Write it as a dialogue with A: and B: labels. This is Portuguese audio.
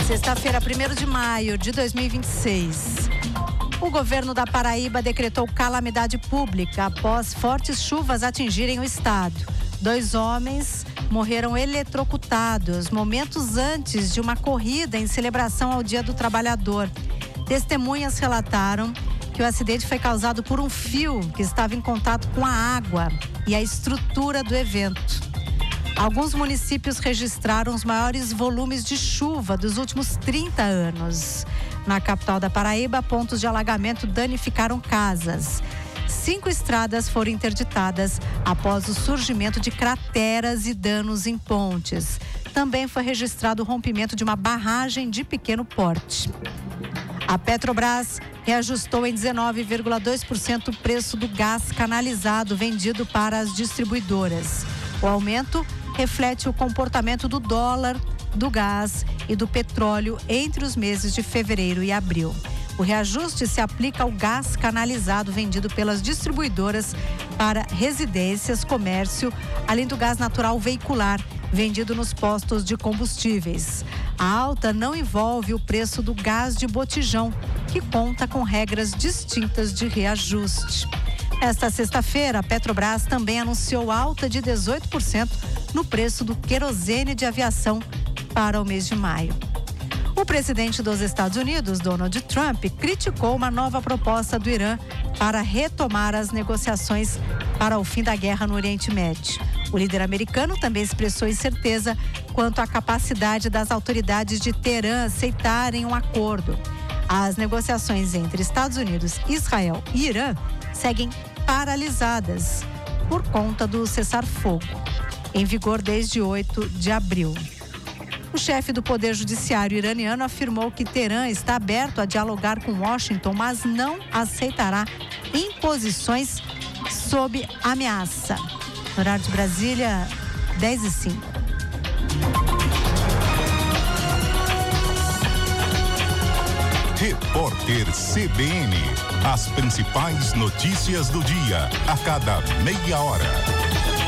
A: Sexta-feira, 1º de maio de 2026. O governo da Paraíba decretou calamidade pública após fortes chuvas atingirem o estado. 2 homens morreram eletrocutados momentos antes de uma corrida em celebração ao Dia do Trabalhador. Testemunhas relataram que o acidente foi causado por um fio que estava em contato com a água e a estrutura do evento. Alguns municípios registraram os maiores volumes de chuva dos últimos 30 anos. Na capital da Paraíba, pontos de alagamento danificaram casas. 5 estradas foram interditadas após o surgimento de crateras e danos em pontes. Também foi registrado o rompimento de uma barragem de pequeno porte. A Petrobras reajustou em 19,2% o preço do gás canalizado vendido para as distribuidoras. O aumento reflete o comportamento do dólar, do gás e do petróleo entre os meses de fevereiro e abril. O reajuste se aplica ao gás canalizado vendido pelas distribuidoras para residências, comércio, além do gás natural veicular vendido nos postos de combustíveis. A alta não envolve o preço do gás de botijão, que conta com regras distintas de reajuste. Esta sexta-feira, a Petrobras também anunciou alta de 18% no preço do querosene de aviação para o mês de maio. O presidente dos Estados Unidos, Donald Trump, criticou uma nova proposta do Irã para retomar as negociações para o fim da guerra no Oriente Médio. O líder americano também expressou incerteza quanto à capacidade das autoridades de Teherã aceitarem um acordo. As negociações entre Estados Unidos, Israel e Irã seguem paralisadas por conta do cessar-fogo, em vigor desde 8 de abril. O chefe do Poder Judiciário iraniano afirmou que Teherã está aberto a dialogar com Washington, mas não aceitará imposições sob ameaça. No horário de Brasília, 10h05.
B: Repórter CBN. As principais notícias do dia, a cada meia hora.